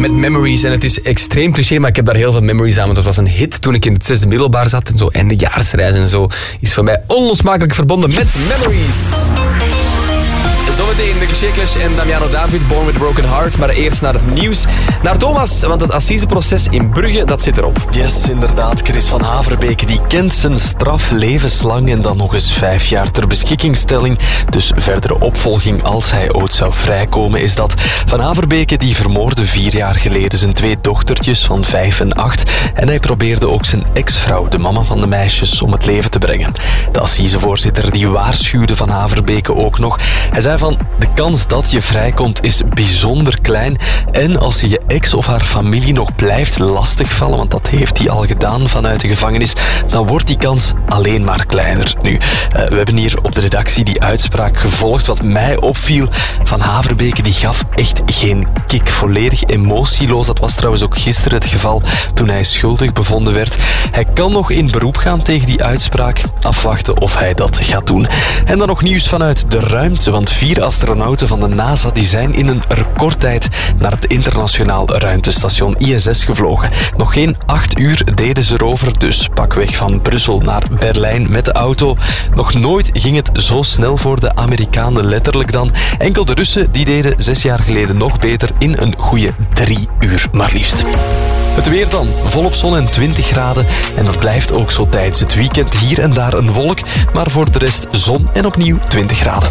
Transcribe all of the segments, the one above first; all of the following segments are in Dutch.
met Memories. En het is extreem cliché, maar ik heb daar heel veel memories aan. Want dat was een hit toen ik in het 6e middelbaar zat. En zo eindejaarsreis en zo is voor mij onlosmakelijk verbonden met Memories. Zometeen de Cliché Clash en Damiano David, Born with a Broken Heart. Maar eerst naar het nieuws. Naar Thomas, want het assiseproces in Brugge, dat zit erop. Yes, inderdaad. Chris van Haverbeke die kent zijn straf levenslang en dan nog eens 5 jaar ter beschikkingstelling. Dus verdere opvolging als hij ooit zou vrijkomen is dat. Van Haverbeke die vermoordde 4 jaar geleden zijn 2 dochtertjes van 5 en 8. En hij probeerde ook zijn ex-vrouw, de mama van de meisjes, om het leven te brengen. De assisevoorzitter die waarschuwde Van Haverbeke ook nog. Hij zei van, de kans dat je vrijkomt is bijzonder klein. En als je je ex of haar familie nog blijft lastigvallen, want dat heeft hij al gedaan vanuit de gevangenis, dan wordt die kans alleen maar kleiner. Nu, we hebben hier op de redactie die uitspraak gevolgd. Wat mij opviel, Van Haverbeke die gaf echt geen kick. Volledig emotieloos. Dat was trouwens ook gisteren het geval toen hij schuldig bevonden werd. Hij kan nog in beroep gaan tegen die uitspraak. Afwachten of hij dat gaat doen. En dan nog nieuws vanuit de ruimte, want 4 astronauten van de NASA die zijn in een recordtijd naar het internationaal ruimtestation ISS gevlogen. Nog geen 8 uur deden ze erover, dus pakweg van Brussel naar Berlijn met de auto. Nog nooit ging het zo snel voor de Amerikanen, letterlijk dan. Enkel de Russen die deden 6 jaar geleden nog beter in een goede 3 uur maar liefst. Het weer dan, volop zon en 20 graden. En dat blijft ook zo tijdens het weekend. Hier en daar een wolk, maar voor de rest zon en opnieuw 20 graden.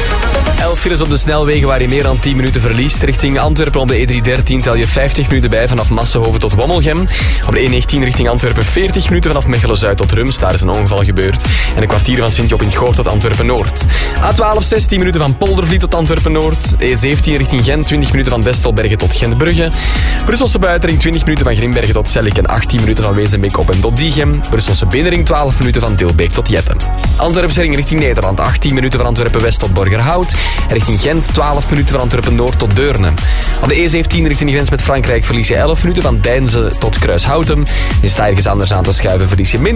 11 files op de snelwegen waar je meer dan 10 minuten verliest. Richting Antwerpen op de E313 tel je 50 minuten bij vanaf Massenhoven tot Wommelgem. Op de E19 richting Antwerpen 40 minuten vanaf Mechelen-Zuid tot Rums. Daar is een ongeval gebeurd. En een kwartier van Sint-Job in Goor tot Antwerpen-Noord. A12 16 minuten van Poldervliet tot Antwerpen-Noord. E17 richting Gent 20 minuten van Destelbergen tot Gentbrugge. Brusselse Buitenring 20 minuten van Grimbergen tot Zellik en 18 minuten van Wezenbeek op en tot Diegem. Brusselse Binnenring 12 minuten van Dilbeek tot Jetten. Antwerpse ring richting Nederland 18 minuten van Antwerpen-West tot Borgerhout. En richting Gent 12 minuten van Antwerpen-Noord tot Deurne. Op de E17 richting de grens met Frankrijk verlies je 11 minuten van Deinze tot Kruishoutem. Je staat ergens anders aan te schuiven, verlies je minder.